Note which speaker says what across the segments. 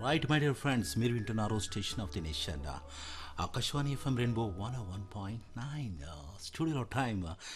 Speaker 1: Right my dear friends, మీరు వింటున్నారు station of the nation Akashvani FM rainbow 101.9. స్టూడియోలో time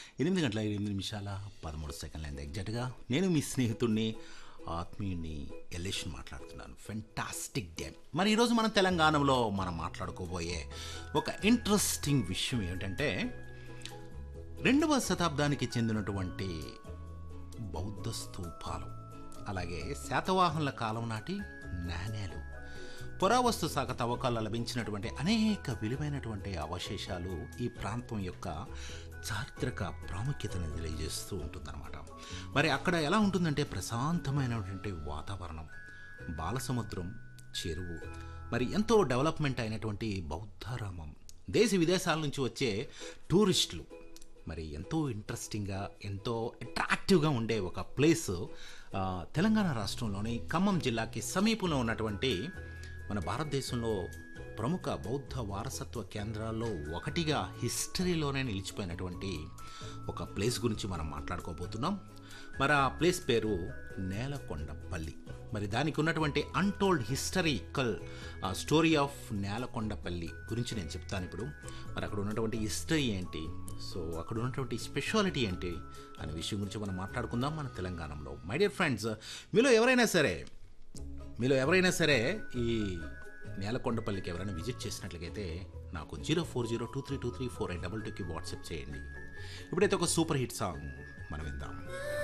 Speaker 1: 8:08 అయింది ఎగ్జాక్ట్గా. నేను మీ స్నేహితుడిని ఆత్మీయుని ఎలేషన్ మాట్లాడుతున్నాను. Fantastic day. మరి ఈరోజు మనం తెలంగాణలో మనం మాట్లాడుకోబోయే ఒక ఇంట్రెస్టింగ్ విషయం ఏమిటంటే 2వ శతాబ్దానికి చెందినటువంటి బౌద్ధ స్తూపాలు, అలాగే శాతవాహనుల కాలం నాటి నాణేలు, పురావస్తు శాఖ తవ్వకాల్లో లభించినటువంటి అనేక విలువైనటువంటి అవశేషాలు ఈ ప్రాంతం యొక్క చారిత్రక ప్రాముఖ్యతను తెలియజేస్తూ ఉంటుందన్నమాట. మరి అక్కడ ఎలా ఉంటుందంటే ప్రశాంతమైనటువంటి వాతావరణం, బాలసముద్రం, చెరువు, మరి ఎంతో డెవలప్మెంట్ అయినటువంటి బౌద్ధారామం, దేశ విదేశాల నుంచి వచ్చే టూరిస్టులు, మరి ఎంతో ఇంట్రెస్టింగ్గా ఎంతో అట్రాక్టివ్గా ఉండే ఒక ప్లేస్ తెలంగాణ రాష్ట్రంలోని ఖమ్మం జిల్లాకి సమీపంలో ఉన్నటువంటి మన భారతదేశంలో ప్రముఖ బౌద్ధ వారసత్వ కేంద్రాల్లో ఒకటిగా హిస్టరీలోనే నిలిచిపోయినటువంటి ఒక ప్లేస్ గురించి మనం మాట్లాడుకోబోతున్నాం. మరి ఆ ప్లేస్ పేరు నేలకొండపల్లి. మరి దానికి ఉన్నటువంటి untold historical story of Nelakondapalli గురించి నేను చెప్తాను ఇప్పుడు. మరి అక్కడ ఉన్నటువంటి హిస్టరీ ఏంటి, సో అక్కడ ఉన్నటువంటి స్పెషాలిటీ ఏంటి అనే విషయం గురించి మనం మాట్లాడుకుందాం మన తెలంగాణలో. మై డియర్ ఫ్రెండ్స్, మీలో ఎవరైనా సరే ఈ నేలకొండపల్లికి ఎవరైనా విజిట్ చేసినట్లయితే నాకు 0402323482కి వాట్సాప్ చేయండి. ఇప్పుడైతే ఒక సూపర్ హిట్ సాంగ్ మనం విందాం.